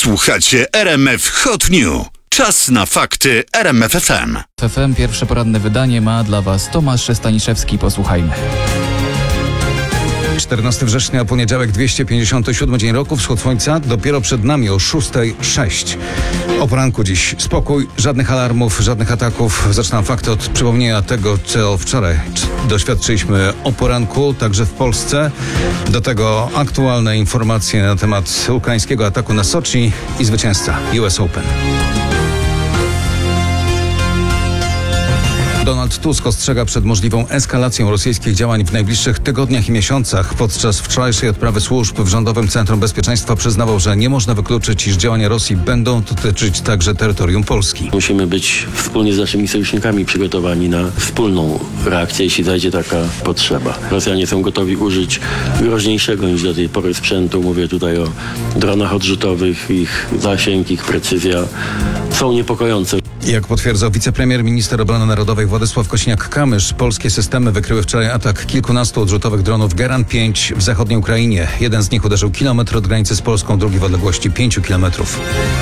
Słuchacie RMF Hot News. Czas na fakty RMF FM. FM pierwsze poranne wydanie ma dla Was Tomasz Staniszewski. Posłuchajmy. 14 września, poniedziałek, 257 dzień roku, wschód słońca dopiero przed nami o 6:06. O poranku dziś spokój, żadnych alarmów, żadnych ataków. Zaczynam fakty od przypomnienia tego, co wczoraj doświadczyliśmy o poranku, także w Polsce. Do tego aktualne informacje na temat ukraińskiego ataku na Soczi i zwycięzca US Open. Donald Tusk ostrzega przed możliwą eskalacją rosyjskich działań w najbliższych tygodniach i miesiącach. Podczas wczorajszej odprawy służb w Rządowym Centrum Bezpieczeństwa przyznawał, że nie można wykluczyć, iż działania Rosji będą dotyczyć także terytorium Polski. Musimy być wspólnie z naszymi sojusznikami przygotowani na wspólną reakcję, jeśli zajdzie taka potrzeba. Rosjanie są gotowi użyć groźniejszego niż do tej pory sprzętu. Mówię tutaj o dronach odrzutowych. Ich zasięg, ich precyzja są niepokojące. Jak potwierdzał wicepremier, minister obrony narodowej Władysław Kosiniak-Kamysz, polskie systemy wykryły wczoraj atak kilkunastu odrzutowych dronów Geran-5 w zachodniej Ukrainie. Jeden z nich uderzył kilometr od granicy z Polską, drugi w odległości 5 kilometrów.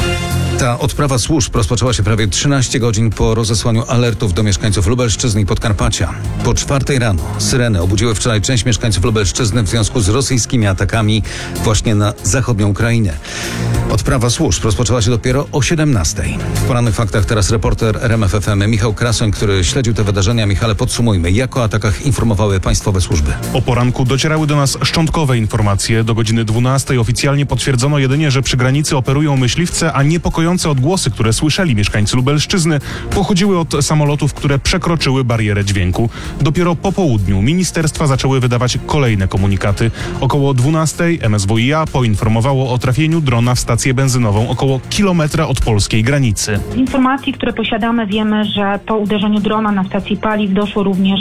Ta odprawa służb rozpoczęła się prawie 13 godzin po rozesłaniu alertów do mieszkańców Lubelszczyzny i Podkarpacia. Po 4 rano syreny obudziły wczoraj część mieszkańców Lubelszczyzny w związku z rosyjskimi atakami właśnie na zachodnią Ukrainę. Odprawa służb rozpoczęła się dopiero o 17. W porannych faktach teraz reporter RMF FM Michał Krasoń, który śledził te wydarzenia. Michale, podsumujmy, jak o atakach informowały państwowe służby. O poranku docierały do nas szczątkowe informacje. Do godziny 12 oficjalnie potwierdzono jedynie, że przy granicy operują myśliwce, a niepokojące odgłosy, które słyszeli mieszkańcy Lubelszczyzny, pochodziły od samolotów, które przekroczyły barierę dźwięku. Dopiero po południu ministerstwa zaczęły wydawać kolejne komunikaty. Około 12 MSWiA poinformowało o trafieniu drona w stację benzynową około kilometra od polskiej granicy. Z informacji, które posiadamy, wiemy, że po uderzeniu drona na stacji paliw doszło również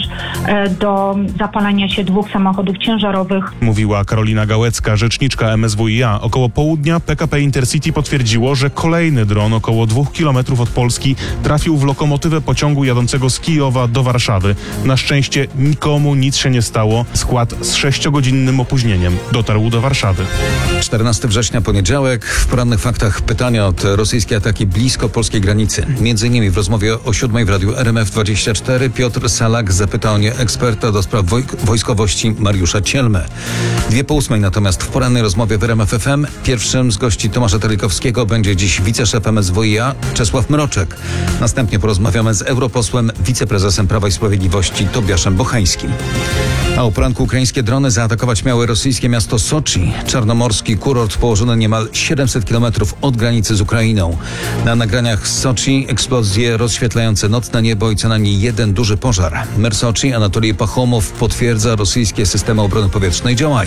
do zapalenia się 2 samochodów ciężarowych. Mówiła Karolina Gałecka, rzeczniczka MSWiA. Około południa PKP Intercity potwierdziło, że kolejny dron około 2 kilometrów od Polski trafił w lokomotywę pociągu jadącego z Kijowa do Warszawy. Na szczęście nikomu nic się nie stało. Skład z 6-godzinnym opóźnieniem dotarł do Warszawy. 14 września, poniedziałek. W porannych faktach pytania od rosyjskie ataki blisko polskiej granicy. Między innymi w rozmowie o 7 w radiu RMF24 Piotr Salak zapytał mnie eksperta do spraw wojskowości Mariusza Cielmę. 2:08 natomiast w porannej rozmowie w RMF FM pierwszym z gości Tomasza Terlikowskiego będzie dziś wiceszef MSWiA Czesław Mroczek. Następnie porozmawiamy z europosłem, wiceprezesem Prawa i Sprawiedliwości Tobiaszem Bocheńskim. A o poranku ukraińskie drony zaatakować miały rosyjskie miasto Soczi. Czarnomorski kurort położony niemal 700 km od granicy z Ukrainą. Na nagraniach z Soczi eksplozje rozświetlające nocne niebo i co najmniej jeden duży pożar. Mer Soczi Anatolij Pachomow potwierdza, rosyjskie systemy obrony powietrznej działają.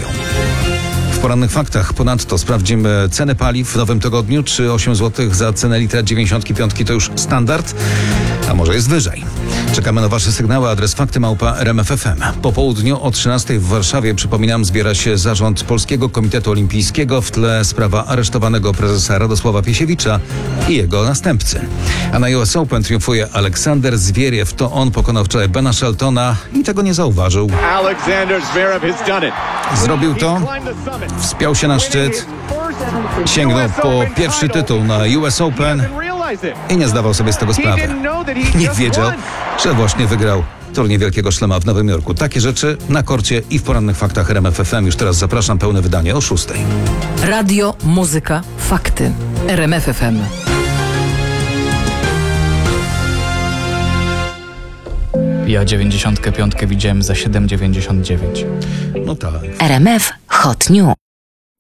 W porannych faktach ponadto sprawdzimy ceny paliw w nowym tygodniu. Czy 8 zł za cenę litra 95 to już standard? A może jest wyżej? Czekamy na Wasze sygnały. Adres fakty@RMF.fm. Po południu o 13 w Warszawie, przypominam, zbiera się zarząd Polskiego Komitetu Olimpijskiego. W tle sprawa aresztowanego prezesa Radosława Piesiewicza i jego następcy. A na US Open triumfuje Aleksander Zwieriew. To on pokonał wczoraj Bena Sheltona i tego nie zauważył. Zrobił to, wspiął się na szczyt, sięgnął po pierwszy tytuł na US Open i nie zdawał sobie z tego sprawy. Nie wiedział, że właśnie wygrał turniej Wielkiego Szlema w Nowym Jorku. Takie rzeczy na korcie i w porannych faktach RMF FM. Już teraz zapraszam, pełne wydanie o 6. Radio, muzyka, fakty. RMF FM. Ja 95 widziałem za 7,99. No tak. RMF Hot News.